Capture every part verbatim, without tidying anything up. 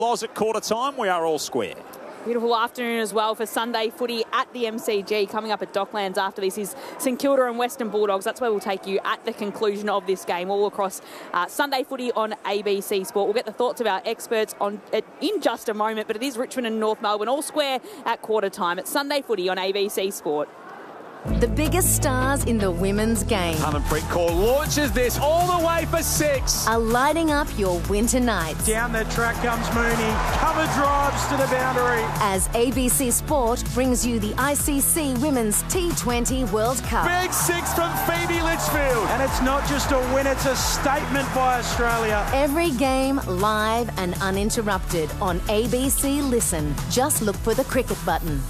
Loz at quarter time, we are all square. Beautiful afternoon as well for Sunday footy at the M C G. Coming up at Docklands after this is St Kilda and Western Bulldogs. That's where we'll take you at the conclusion of this game, all across uh, Sunday footy on A B C Sport. We'll get the thoughts of our experts on it in just a moment, but it is Richmond and North Melbourne all square at quarter time. It's Sunday footy on A B C Sport. The biggest stars in the women's game Harmanpreet Kaur launches this all the way for six. are lighting up your winter nights. Down the track comes Mooney. Cover drives to the boundary. As A B C Sport brings you the I C C Women's T twenty World Cup. Big six from Phoebe Litchfield. And it's not just a win, it's a statement by Australia. Every game live and uninterrupted on A B C Listen. Just look for the cricket button.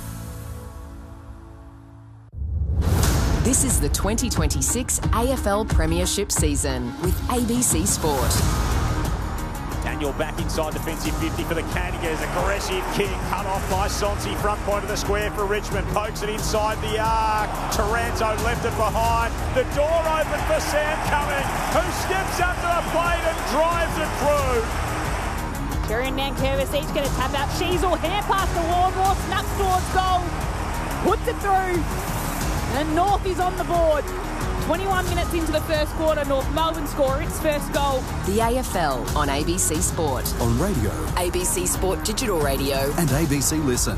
This is the twenty twenty-six A F L Premiership season with A B C Sport. Daniel back inside defensive fifty for the Candidates. Aggressive kick cut off by Sonsi. Front point of the square for Richmond. Pokes it inside the arc. Taranto left it behind. The door open for Sam Cumming, who steps up to the plate and drives it through. Jerry and Nankervis each get a tap out. Sheasel hand pass to Wardlaw, snaps towards goal, puts it through. And North is on the board. twenty-one minutes into the first quarter, North Melbourne score its first goal. The A F L on A B C Sport. On radio. A B C Sport Digital Radio. And A B C Listen.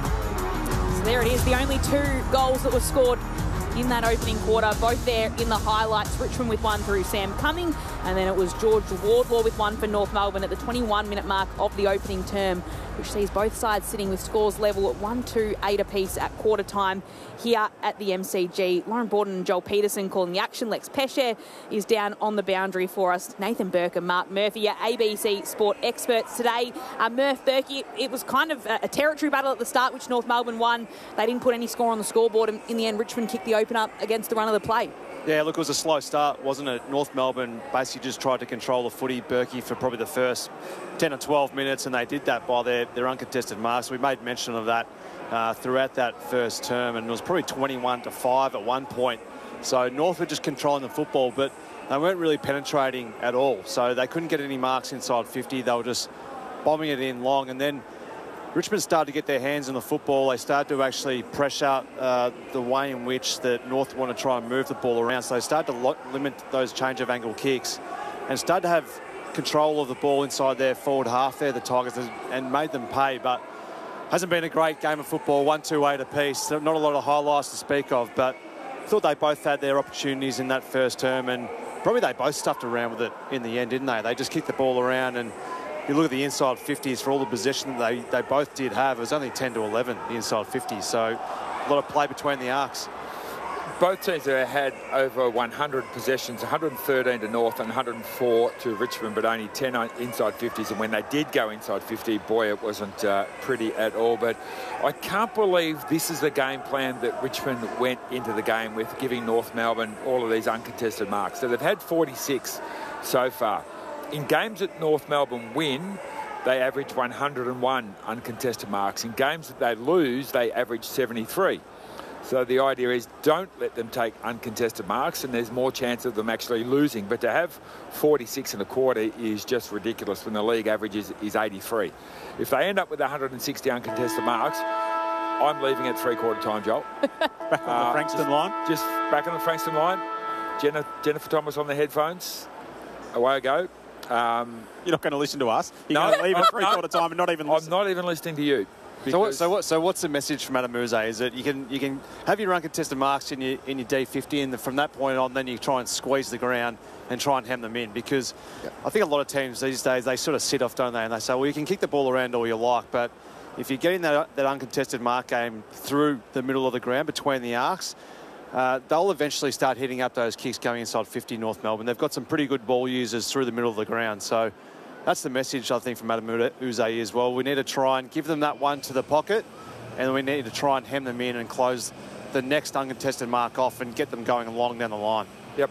So there it is, the only two goals that were scored in that opening quarter, both there in the highlights. Richmond with one through Sam Cumming, and then it was George Wardlaw with one for North Melbourne at the twenty-one minute mark of the opening term, which sees both sides sitting with scores level at one two eight apiece at quarter time here at the M C G. Lauren Borden and Joel Peterson calling the action. Lex Pesce is down on the boundary for us. Nathan Burke and Mark Murphy are A B C Sport experts today. Uh, Murph, Burke, it was kind of a, a territory battle at the start, which North Melbourne won. They didn't put any score on the scoreboard, and in the end, Richmond kicked the open up against the run of the play. Yeah, look, it was a slow start, wasn't it? North Melbourne basically just tried to control the footy, Berkey, for probably the first ten or twelve minutes, and they did that by their, their uncontested marks. We made mention of that uh, throughout that first term, and it was probably twenty-one to five at one point. So North were just controlling the football, but they weren't really penetrating at all. So they couldn't get any marks inside fifty. They were just bombing it in long, and then Richmond started to get their hands on the football. They started to actually pressure uh, the way in which the North want to try and move the ball around. So they started to lo- limit those change of angle kicks and started to have control of the ball inside their forward half there, the Tigers, and made them pay. But hasn't been a great game of football, one two eight apiece. Not a lot of highlights to speak of, but I thought they both had their opportunities in that first term, and probably they both stuffed around with it in the end, didn't they? They just kicked the ball around, and you look at the inside fifties for all the possession that they, they both did have. It was only ten to eleven, the inside fifties. So a lot of play between the arcs. Both teams have had over one hundred possessions, one hundred thirteen to North and one hundred four to Richmond, but only ten inside fifties. And when they did go inside fifty, boy, it wasn't uh, pretty at all. But I can't believe this is the game plan that Richmond went into the game with, giving North Melbourne all of these uncontested marks. So they've had forty-six so far. In games that North Melbourne win, they average one hundred and one uncontested marks. In games that they lose, they average seventy-three. So the idea is don't let them take uncontested marks, and there's more chance of them actually losing. But to have forty-six and a quarter is just ridiculous when the league average is, is eighty-three. If they end up with one hundred sixty uncontested marks, I'm leaving at three-quarter time, Joel. Back on uh, the Frankston just, line. Just back on the Frankston line. Jenna, Jennifer Thomas on the headphones. Away I go. Um, You're not going to listen to us. You're no, going to leave at no, three-quarter time and not even listen. I'm not even listening to you. So what, so what? So what's the message from Adam Mouze? Is that you can you can have your uncontested marks in your in your D fifty, and from that point on, then you try and squeeze the ground and try and hem them in. Because yeah. I think a lot of teams these days they sort of sit off, don't they? And they say, well, you can kick the ball around all you like, but if you're getting that that uncontested mark game through the middle of the ground between the arcs, uh, they'll eventually start hitting up those kicks going inside fifty North Melbourne. They've got some pretty good ball users through the middle of the ground, so. That's the message, I think, from Adam Mouze as well. We need to try and give them that one to the pocket, and we need to try and hem them in and close the next uncontested mark off and get them going along down the line. Yep.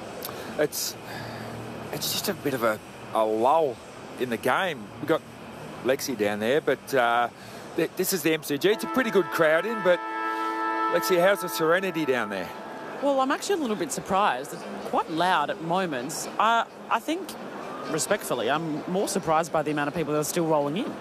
It's it's just a bit of a, a lull in the game. We've got Lexi down there, but uh, th this is the M C G. It's a pretty good crowd in, but Lexi, how's the serenity down there? Well, I'm actually a little bit surprised. It's quite loud at moments. I, I think respectfully, I'm more surprised by the amount of people that are still rolling in.